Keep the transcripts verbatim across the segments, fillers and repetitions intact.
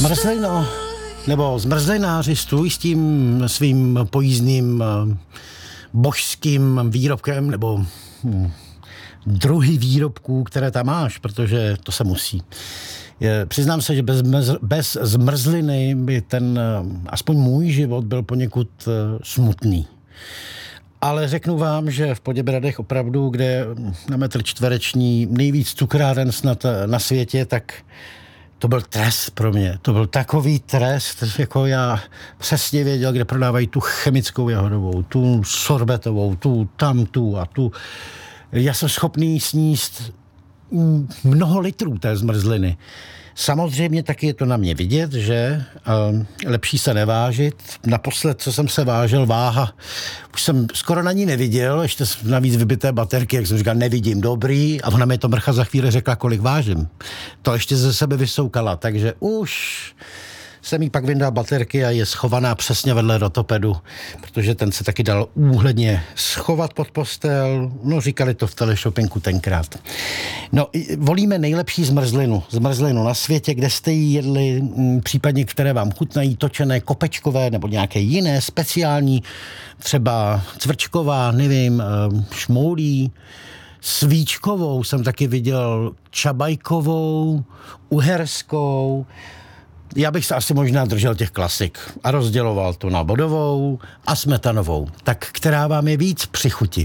Zmrzlino, nebo zmrzlináři stůj s tím svým pojízdným božským výrobkem, nebo hm, druhy výrobků, které tam máš, protože to se musí. Je, přiznám se, že bez, bez zmrzliny by ten, aspoň můj život byl poněkud smutný. Ale řeknu vám, že v Poděbradech opravdu, kde na metr čtvereční nejvíc cukráren snad na světě, tak to byl trest pro mě. To byl takový trest, jako já přesně věděl, kde prodávají tu chemickou jahodovou, tu sorbetovou, tu tam, tu a tu. Já jsem schopný sníst mnoho litrů té zmrzliny. Samozřejmě taky je to na mě vidět, že uh, lepší se nevážit. Naposled, co jsem se vážil, váha, už jsem skoro na ní neviděl, ještě navíc vybité baterky, jak jsem říkal, nevidím, dobrý, a ona mi to mrcha za chvíli řekla, kolik vážím. To ještě ze sebe vysoukala, takže už jsem jí pak vyndal baterky a je schovaná přesně vedle rotopedu, protože ten se taky dal úhledně schovat pod postel. No, říkali to v teleshopinku tenkrát. No, volíme nejlepší zmrzlinu. Zmrzlinu na světě, kde jste ji jedli, případně které vám chutnají, točené, kopečkové nebo nějaké jiné, speciální, třeba cvrčková, nevím, šmoulí. Svíčkovou jsem taky viděl, čabajkovou, uherskou. Já bych se asi možná držel těch klasik a rozděloval to na bodovou a smetanovou. Tak která vám je víc při chuti?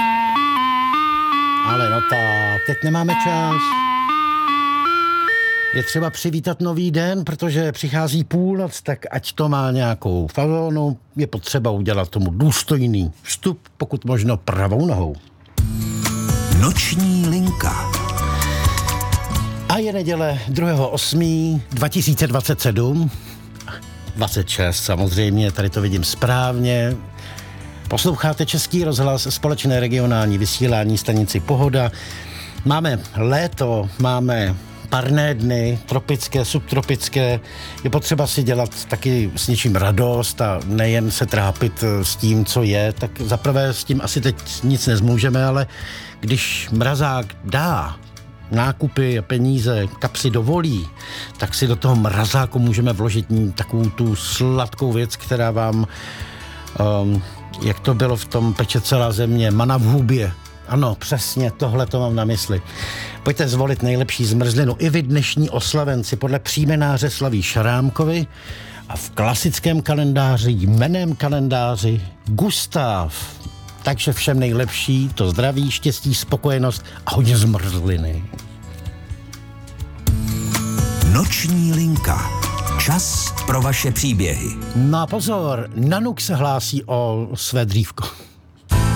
Ale no tak, teď nemáme čas. Je třeba přivítat nový den, protože přichází půlnoc, tak ať to má nějakou fazonu, je potřeba udělat tomu důstojný vstup, pokud možno pravou nohou. Noční linka. A je neděle druhého osmého dva tisíce dvacet sedm, dvacet šest samozřejmě, tady to vidím správně. Posloucháte Český rozhlas, společné regionální vysílání stanici Pohoda. Máme léto, máme parné dny, tropické, subtropické. Je potřeba si dělat taky s něčím radost a nejen se trápit s tím, co je. Tak zaprvé s tím asi teď nic nezmůžeme, ale když mrazák dá nákupy a peníze, kapsy dovolí, tak si do toho mrazáku můžeme vložit takovou tu sladkou věc, která vám, um, jak to bylo v tom Peče celá země, mana v hubě. Ano, přesně, tohle to mám na mysli. Pojďte zvolit nejlepší zmrzlinu. I vy dnešní oslavenci podle příjmenáře slaví Šarámkovi a v klasickém kalendáři, jménem kalendáři Gustav. Takže všem nejlepší, to zdraví, štěstí, spokojenost a hodně zmrzliny. Noční linka. Čas pro vaše příběhy. No a pozor, Nanuk se hlásí o své dřívko.